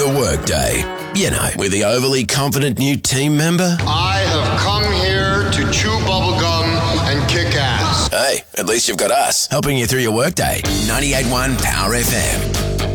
The Workday. You know, with the overly confident new team member. I have come here to chew bubblegum and kick ass. Hey, at least you've got us helping you through your workday. 98.1 Power FM.